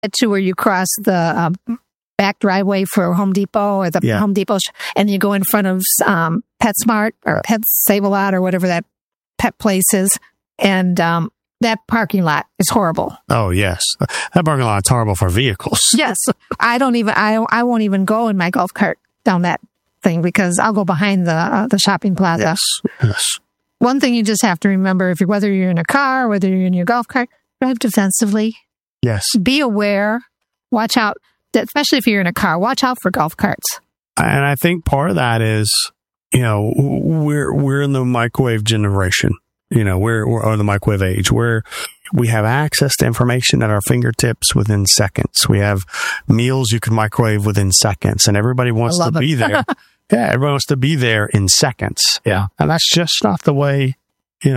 to where you cross the back driveway for Home Depot or the Home Depot, and you go in front of PetSmart or Pet Save-A-Lot or whatever that pet place is, and that parking lot is horrible. Oh yes, that parking lot's horrible for vehicles. Yes, I won't even go in my golf cart down that thing because I'll go behind the shopping plaza. Yes. One thing you just have to remember: whether you're in a car, whether you're in your golf cart, drive defensively. Yes. Be aware. Watch out, especially if you're in a car. Watch out for golf carts. And I think part of that is, we're in the microwave generation. We're the microwave age where we have access to information at our fingertips within seconds. We have meals you can microwave within seconds, and everybody wants to be there. Yeah, everyone wants to be there in seconds. Yeah, and that's just not the way. We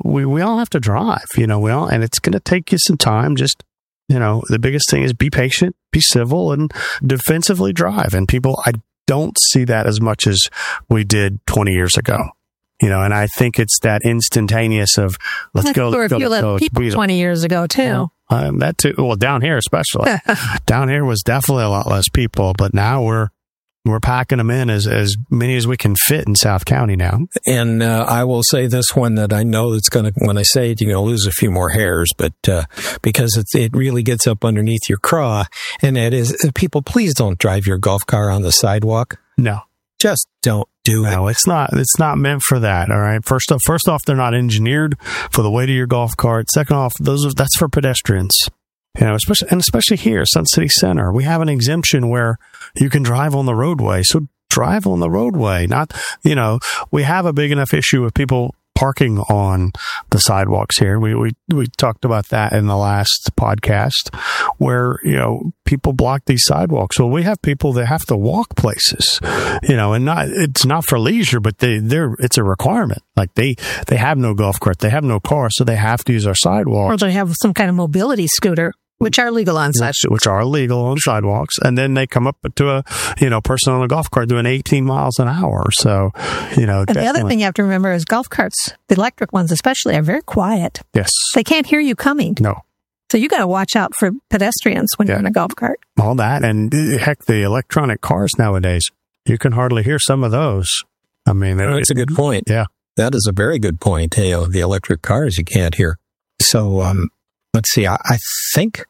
all have to drive. And it's going to take you some time. Just the biggest thing is be patient, be civil, and defensively drive. And people, I don't see that as much as we did 20 years ago. And I think it's that instantaneous of let's go. Or if you let people 20 years ago too. That too. Well, down here especially. Down here was definitely a lot less people, but now we're packing them in as many as we can fit in South County now. And I will say this one that I know that's going to, when I say it, you're going to lose a few more hairs, but because it really gets up underneath your craw, and that is, people, please don't drive your golf car on the sidewalk. No. Just don't do it. No, it's not meant for that. All right. First off, they're not engineered for the weight of your golf cart. Second off, that's for pedestrians. Especially here, Sun City Center, we have an exemption where you can drive on the roadway. So drive on the roadway. Not, we have a big enough issue with people parking on the sidewalks here. We talked about that in the last podcast where, people block these sidewalks. Well, we have people that have to walk places, and it's not for leisure, but it's a requirement. Like they have no golf cart, they have no car, so they have to use our sidewalks. Or they have some kind of mobility scooter, which are legal on sidewalks. Which are legal on sidewalks. And then they come up to a, person on a golf cart doing 18 miles an hour. So, And the other thing you have to remember is golf carts, the electric ones especially, are very quiet. Yes. They can't hear you coming. No. So you got to watch out for pedestrians when you're in a golf cart. All that. And heck, the electronic cars nowadays, you can hardly hear some of those. I mean, that's a good point. Yeah. That is a very good point. The electric cars you can't hear. So, let's see. I think.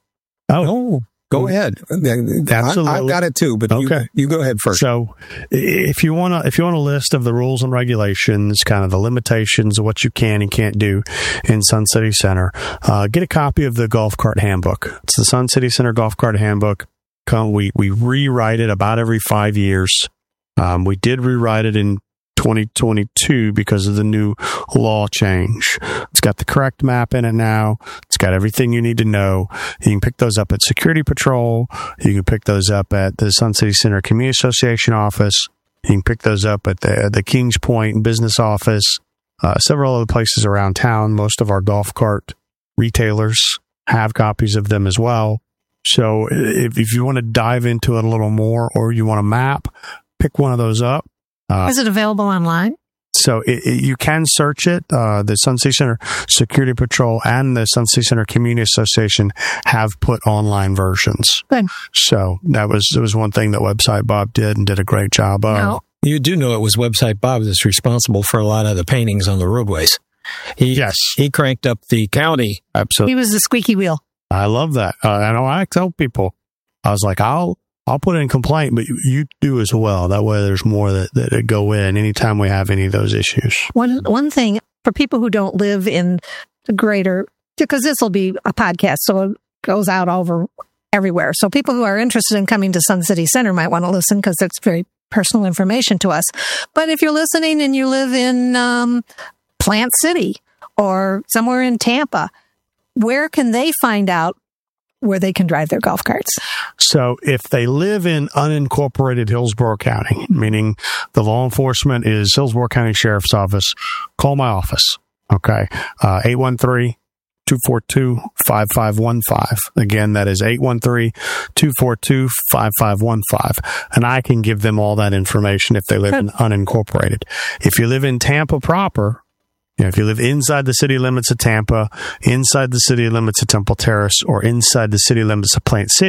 Oh, go ahead. Absolutely. I've got it too, but okay. You go ahead first. So, if you want a list of the rules and regulations, kind of the limitations of what you can and can't do in Sun City Center, get a copy of the Golf Cart Handbook. It's the Sun City Center Golf Cart Handbook. We rewrite it about every 5 years. We did rewrite it in 2022 because of the new law change. It's got the correct map in it now. It's got everything you need to know. You can pick those up at Security Patrol. You can pick those up at the Sun City Center Community Association office. You can pick those up at the Kings Point business office, several other places around town. Most of our golf cart retailers have copies of them as well. So if you want to dive into it a little more or you want a map, pick one of those up. Is it available online? So you can search it. The Sun City Center Security Patrol and the Sun City Center Community Association have put online versions. Good. So it was one thing that Website Bob did and did a great job of. No. You do know it was Website Bob that's responsible for a lot of the paintings on the roadways. He cranked up the county. Absolutely. He was the squeaky wheel. I love that. I tell people, I was like, I'll put in a complaint, but you do as well. That way there's more that go in anytime we have any of those issues. One thing for people who don't live in the greater, because this will be a podcast, so it goes out over everywhere. So people who are interested in coming to Sun City Center might want to listen because it's very personal information to us. But if you're listening and you live in Plant City or somewhere in Tampa, where can they find out where they can drive their golf carts? So if they live in unincorporated Hillsborough County, meaning the law enforcement is Hillsborough County Sheriff's Office, call my office. Okay. 813-242-5515. Again, that is 813-242-5515. And I can give them all that information if they live in unincorporated. If you live in Tampa proper, If you live inside the city limits of Tampa, inside the city limits of Temple Terrace, or inside the city limits of Plant City,